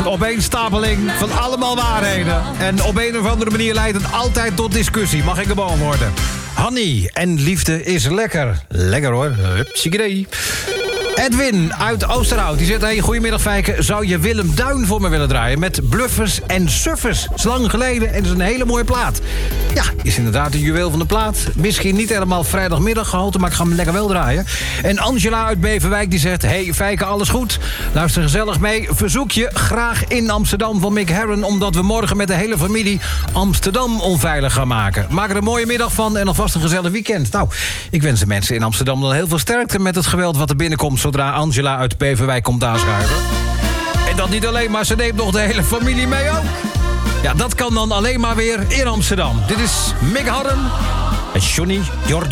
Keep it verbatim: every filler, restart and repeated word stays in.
opeenstapeling van allemaal waarheden. En op een of andere manier leidt het altijd tot discussie. Mag ik geboren worden? Hanny en liefde is lekker. Lekker hoor. Hupsiekidee. Edwin uit Oosterhout, die zegt... Hey, goedemiddag Fijke, zou je Willem Duin voor me willen draaien... met Bluffers en Suffers? Dat is lang geleden en dat is een hele mooie plaat. Ja, is inderdaad een juweel van de plaat. Misschien niet helemaal vrijdagmiddag gehalte... maar ik ga hem lekker wel draaien. En Angela uit Beverwijk die zegt... Hey Fijke, alles goed? Luister gezellig mee. Verzoek je graag in Amsterdam van Mick Herron... omdat we morgen met de hele familie Amsterdam onveilig gaan maken. Maak er een mooie middag van en alvast een gezellig weekend. Nou, ik wens de mensen in Amsterdam dan heel veel sterkte... met het geweld wat er binnenkomt... zodra Angela uit Beverwijk komt aanschuiven. En dat niet alleen, maar ze neemt nog de hele familie mee ook. Ja, dat kan dan alleen maar weer in Amsterdam. Dit is Mick Herron en Johnny Jordaan.